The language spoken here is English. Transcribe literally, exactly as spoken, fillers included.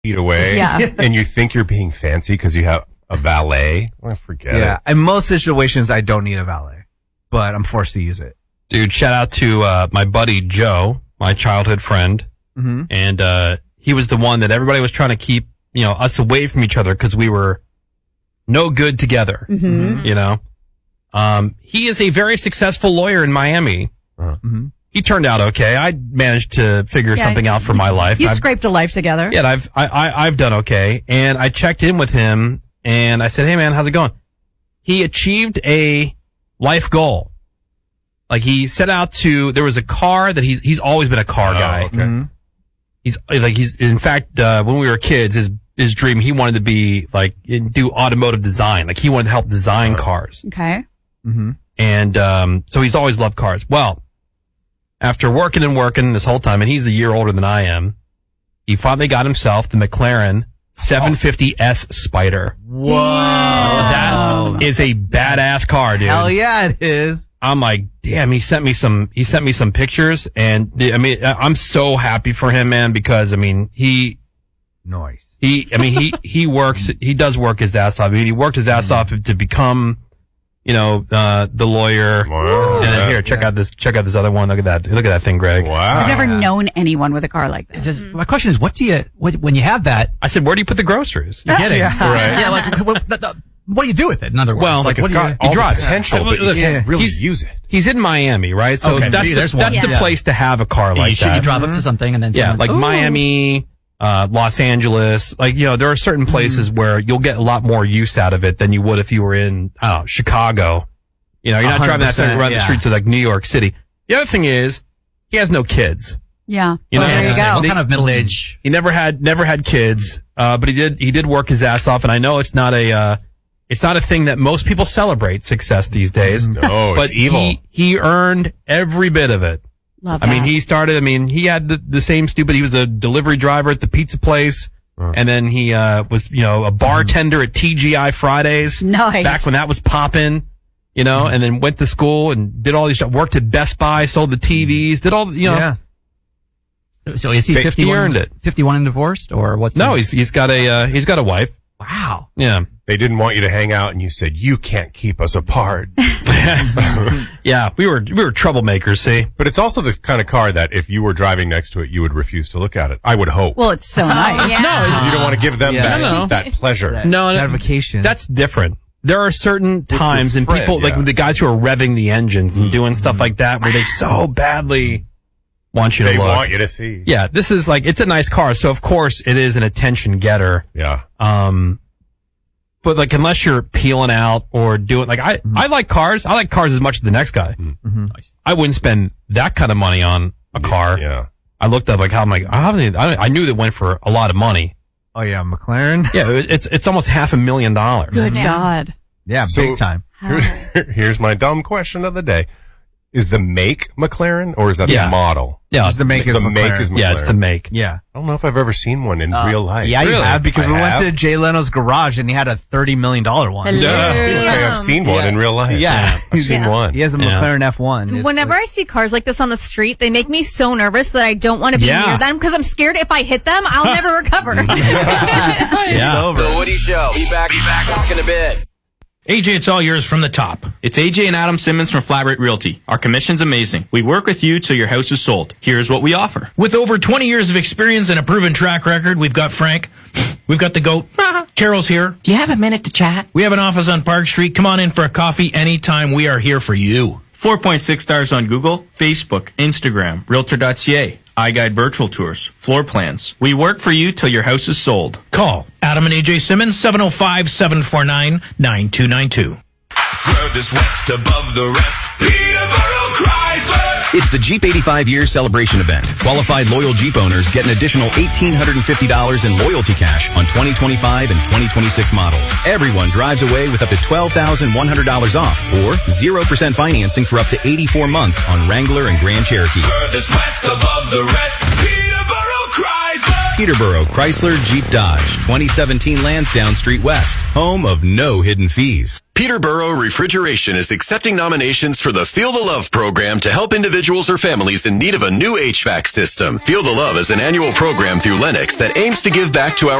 feet away. Yeah. And you think you're being fancy because you have a valet. Well, forget Yeah. it. In most situations, I don't need a valet, but I'm forced to use it. Dude, shout out to uh, my buddy Joe, my childhood friend. Mm-hmm. And uh, he was the one that everybody was trying to keep, you know, us away from each other because we were no good together. Mm-hmm. You know? Um, he is a very successful lawyer in Miami. Uh-huh. Mm-hmm. He turned out okay. I managed to figure Yeah, something out for my life. You I've- scraped a life together. Yeah, I've I, I I've done okay, and I checked in with him, and I said, "Hey, man, how's it going?" He achieved a life goal. Like he set out to. There was a car that he's he's always been a car Oh, guy. okay. Mm-hmm. He's like he's in fact uh, when we were kids, his his dream he wanted to be like in- do automotive design. Like he wanted to help design cars, Okay. Mm-hmm. and um, so he's always loved cars. Well, after working and working this whole time, and he's a year older than I am, he finally got himself the McLaren seven fifty S Spider. Whoa. That is a badass car, dude. Hell yeah, it is. I'm like, damn, he sent me some, he sent me some pictures, and the- I mean, I- I'm so happy for him, man, because I mean, he, Nice. he, I mean, he, he works, he does work his ass off. I mean, he worked his ass off to become, you know, uh, the lawyer. Wow. And then here, check out this, check out this other one. Look at that. Look at that thing, Greg. Wow. I've never Yeah. known anyone with a car like that. It's just, my question is, what do you, what, when you have that, I said, where do you put the groceries? you're getting? Yeah. Right. Yeah, like, what, what, what do you do with it? In other words, Well, like, It's what do got you, all he drives. the potential, but you Look, can't really he's- use it. He's in Miami, right? So Okay, that's the, there's one. that's the Yeah. place to have a car you, like should, you that. drive up to something and then Yeah, someone- like Ooh. Miami, uh, Los Angeles. Like, you know, there are certain places where you'll get a lot more use out of it than you would if you were in, I don't know, Chicago. You know, you're not one hundred driving that thing percent, around the yeah. streets of like New York City. The other thing is, he has no kids. Yeah. You know, Oh, there you What go. kind of middle age? He never had, never had kids, uh, but he did, he did work his ass off. And I know it's not a, uh, it's not a thing that most people celebrate success these days. No, but it's evil. He, he earned every bit of it. Love I mean, that. he started, I mean, he had the, the same stupid, he was a delivery driver at the pizza place. And then he, uh, was, you know, a bartender at T G I Fridays. Nice. Back when that was popping, you know, and then went to school and did all these, worked at Best Buy, sold the T Vs, did all, you know. Yeah. So is he He fifty-one? earned it. fifty-one and divorced, or what's? No, his- he's, he's got a, uh, he's got a wife. wow. Yeah. They didn't want you to hang out, and you said, you can't keep us apart. Yeah. We were, we were troublemakers, see? But it's also the kind of car that if you were driving next to it, you would refuse to look at it. I would hope. Well, it's so nice. yeah. Because you don't want to give them Yeah. that, No, no. that pleasure. That No, no. notification. That's different. There are certain times and friend, people, like yeah. the guys who are revving the engines and doing stuff like that where they so badly want you to They look. want you to see. Yeah, this is like, it's a nice car. So of course it is an attention getter. Yeah. Um, but like, unless you're peeling out or doing, like, I, I like cars. I like cars as much as the next guy. Nice. I wouldn't spend that kind of money on a car. Yeah. I looked up like how I'm like, I, haven't- I, I knew that went for a lot of money. oh yeah, McLaren. Yeah, it- it's, it's almost half a million dollars. Good Yeah. God. Yeah, So- big time. Here- here's my dumb question of the day. Is the make McLaren or is that Yeah. the model? Yeah. It's the make the is make McLaren. is McLaren. Yeah, it's the make. Yeah. I don't know if I've ever seen one in Uh, real life. Yeah, you Really? have because I we have? went to Jay Leno's garage and he had a thirty million dollar one. Hello. Yeah. Okay, I've seen one Yeah. in real life. Yeah. I've seen Yeah. one. He has a Yeah. McLaren F one. It's Whenever like- I see cars like this on the street, they make me so nervous that I don't want to be Yeah. near them because I'm scared if I hit them, I'll never recover. it's Yeah. over. The Woody Show. Be back, be back, back in a bit. A J, it's all yours from the top. It's A J and Adam Simmons from Flatrate Realty. Our commission's amazing. We work with you till your house is sold. Here's what we offer. With over twenty years of experience and a proven track record, we've got Frank. We've got the GOAT. Carol's here. Do you have a minute to chat? We have an office on Park Street. Come on in for a coffee anytime. We are here for you. four point six stars on Google, Facebook, Instagram, Realtor dot C A, iGuide Virtual Tours, floor plans. We work for you till your house is sold. Call Adam and A J Simmons, seven oh five, seven four nine, nine two nine two. Furthest west above the rest, Peterborough Chrysler. It's the Jeep eighty-five year celebration event. Qualified loyal Jeep owners get an additional one thousand eight hundred fifty dollars in loyalty cash on twenty twenty-five and twenty twenty-six models. Everyone drives away with up to twelve thousand one hundred dollars off or zero percent financing for up to eighty-four months on Wrangler and Grand Cherokee. Furthest west above the rest, Peterborough Chrysler. Peterborough Chrysler Jeep Dodge, twenty seventeen Lansdowne Street West, home of no hidden fees. Peterborough Refrigeration is accepting nominations for the Feel the Love program to help individuals or families in need of a new H V A C system. Feel the Love is an annual program through Lennox that aims to give back to our